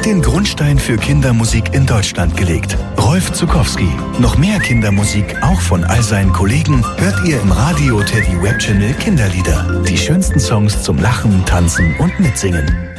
den Grundstein für Kindermusik in Deutschland gelegt. Rolf Zuckowski. Noch mehr Kindermusik, auch von all seinen Kollegen, hört ihr im Radio Teddy Web Channel Kinderlieder. Die schönsten Songs zum Lachen, Tanzen und Mitsingen.